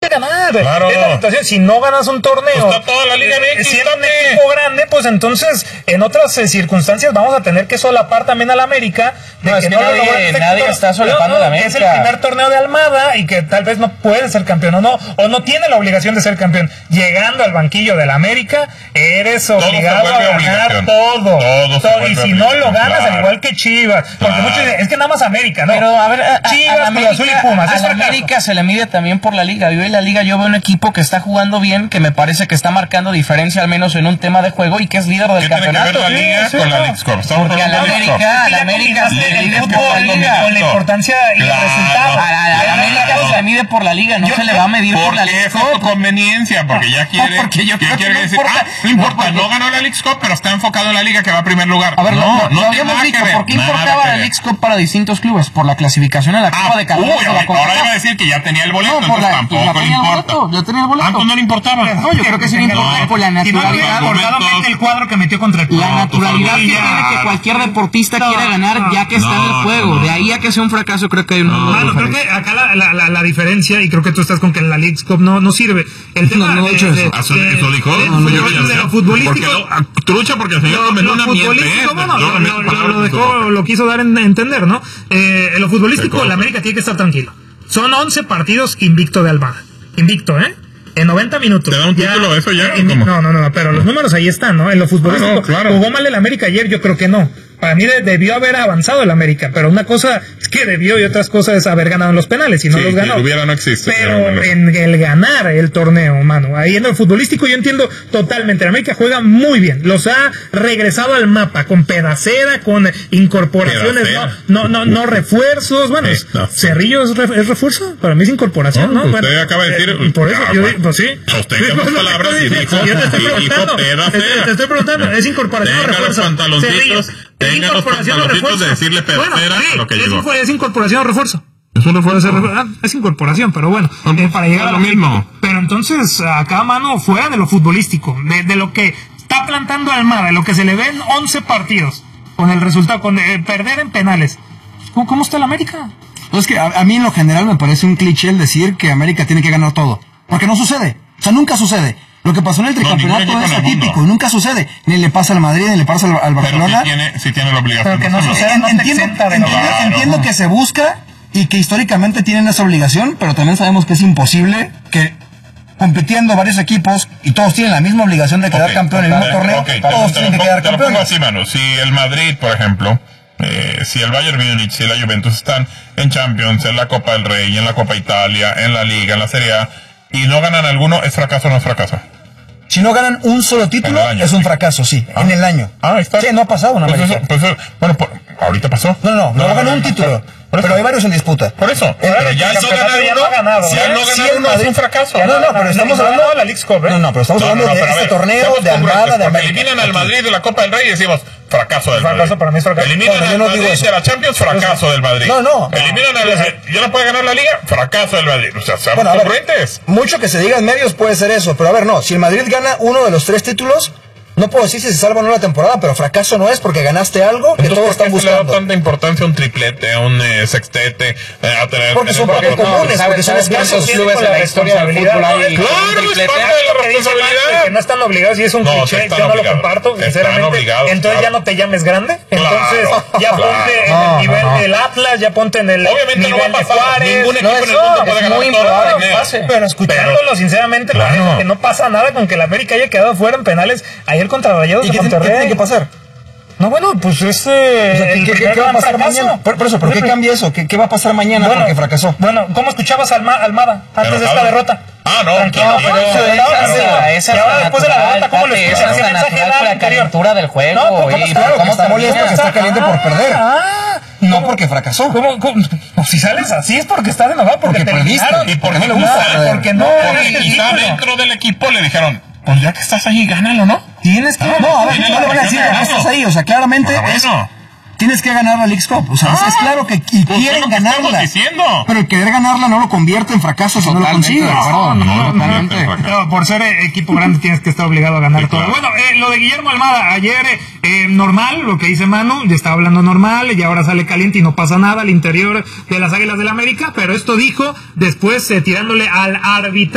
ganar. Claro. Es la situación. Si no ganas un torneo, está toda la Liga MX, siendo un equipo grande, pues entonces en otras circunstancias vamos a tener que solapar también al América. De que nadie está solapando al América. Es el primer torneo de Almada y que tal vez no puede ser campeón o no tiene la obligación de ser campeón. Llegando al banquillo del América, eres obligado a ganar todo. Y si no lo ganas, al igual que Chivas, porque muchos dicen, es que nada más América, ¿no? Pero a ver, Chivas, Cruz Azul y Pumas. A la América se le mide también por la Liga. Yo en la Liga yo veo un equipo que está jugando bien, que me parece que está marcando diferencia al menos en un tema de juego y que es líder del campeonato. ¿Qué tiene que ver la Liga con la Leagues Cup? Porque a la América se le mide por la Liga. Con la importancia y el resultado. A la América se le mide por la Liga, no se le va a medir por la Leagues Cup. Por conveniencia, porque ya quiere decir, no importa, no ganó la Leagues Cup, pero está enfocado en la Liga que va a primer lugar. A ver, no tiene nada que ver. ¿Por qué importaba la Leagues Cup para distintos clubes? Por la clasificación a la Copa de Campeones. Ahora iba a decir que ya tenía el boleto, entonces tampoco le importa. Ya tenía el boleto. ¿Antes no le importaba? No, yo creo que sí le importa por la naturalidad. El cuadro que metió contra el Puebla. La naturalidad que tiene que cualquier deportista quiera ganar ya que está en el juego. De ahí a que sea un fracaso, creo que hay un... creo que acá la diferencia, y creo que tú estás con que la Leagues Cup no sirve. El tema eso dijo. Futbolístico. Trucha porque el señor Menuna miente. Lo quiso dar a entender, ¿no? En lo futbolístico, la América tiene que estar tranquilo. Son 11 partidos invicto de Almada. Invicto, en 90 minutos. ¿Te da un título eso ya? No, pero los números ahí están, ¿no? En lo futbolístico. Claro. ¿Jugó mal el América ayer? Yo creo que no. Para mí debió haber avanzado el América, pero una cosa es que debió y otras cosas es haber ganado en los penales y no los ganó. No existe. Pero en el ganar el torneo, mano, ahí en el futbolístico yo entiendo totalmente. El América juega muy bien, los ha regresado al mapa con pedacera, con incorporaciones, no refuerzos. Bueno, Cerrillo es refuerzo, para mí es incorporación, ¿no? Usted acaba de decir. Y por eso yo digo, pues sí. Sostenga sus palabras y dijo te estoy preguntando, ¿es incorporación o refuerzo? Cerrillo. Tenga los pantaloncitos de decirle pedacera a lo que llegó. Es incorporación o refuerzo. Es un refuerzo. Es incorporación, pero bueno, para llegar a lo mismo. Pero entonces, acá, mano, fuera de lo futbolístico, de lo que está plantando Almada, de lo que se le ven 11 partidos, con el resultado, con perder en penales. ¿Cómo está el América? Es que a mí en lo general me parece un cliché el decir que América tiene que ganar todo. Porque no sucede. O sea, nunca sucede. Lo que pasó en el tricampeonato es atípico, nunca sucede. Ni le pasa al Madrid, ni le pasa al Barcelona. Pero sí tiene la obligación. Pero que no sucede, entiendo que se busca y que históricamente tienen esa obligación, pero también sabemos que es imposible que compitiendo varios equipos y todos tienen la misma obligación de quedar campeón en el mismo torneo, todos tienen que quedar campeones. Así, mano. Si el Madrid, por ejemplo, si el Bayern Múnich, si la Juventus están en Champions, en la Copa del Rey, en la Copa Italia, en la Liga, en la Serie A, y no ganan alguno, ¿es fracaso o no es fracaso? Si no ganan un solo título, es un fracaso, sí, en el año. Está. Sí, no ha pasado en América. Ahorita pasó. No ganó un título. Pero hay varios en disputa. Por eso. Pero ya no ganar uno. Si no ganar uno es un fracaso. Pero estamos hablando de la Leagues Cup. Pero estamos hablando de este torneo, de Almada, de América. Eliminan al Madrid de la Copa del Rey y decimos fracaso del Madrid. Para mí es fracaso. Eliminan al Madrid de la Champions, fracaso del Madrid. Eliminan ya no puede ganar la Liga, fracaso del Madrid. O sea, seamos congruentes. Mucho que se diga en medios puede ser eso, pero a ver, no. Si el Madrid gana uno de los 3 títulos, no puedo decir si se salva o no la temporada, pero fracaso no es porque ganaste algo que todos están buscando. ¿Por qué le da tanta importancia a un triplete, a un sextete, a tener... Porque son papeles comunes, porque son escasos clubes en la historia del fútbol. Claro, es parte de la responsabilidad. Que no están obligados y es un cliché, yo no lo comparto, sinceramente. Entonces ya no te llames grande, entonces ya ponte en el nivel del Atlas, ya ponte en el nivel de Juárez. Ningún equipo en el mundo puede ganar todo el torneo. Pero escuchándolo, sinceramente, parece que no pasa nada con que el América haya quedado fuera en penales ayer contra Rayados de Monterrey. ¿Qué tiene que pasar? No, bueno, pues ¿qué va a pasar mañana? Por eso, ¿por qué cambia eso? ¿Qué va a pasar mañana porque fracasó? Bueno, ¿cómo escuchabas a Almada antes de esta derrota? Tranquilo, pero esa y ahora después de la derrota, ¿cómo le escuchas? ¿Qué mensaje da la calentura del juego? ¿Cómo está molesto que está caliente por perder? No porque fracasó. ¿Cómo? Si sales así es porque estás enojado, porque te eliminaron. Y porque no le gusta. Porque no. Quizá dentro del equipo le dijeron, pues ya que estás ahí, gánalo, ¿no? Tienes que... No, a ver, no le van a decir que estás ahí. O sea, claramente tienes que ganar la Leagues Cup. O sea, es claro que quieren ganarla. Pero el querer ganarla no lo convierte en fracaso si no lo consigues. No, por ser equipo grande tienes que estar obligado a ganar todo. Bueno, lo de Guillermo Almada, ayer normal, lo que dice Manu, ya estaba hablando normal y ahora sale caliente y no pasa nada al interior de las Águilas del América, pero esto dijo después tirándole al arbitraje.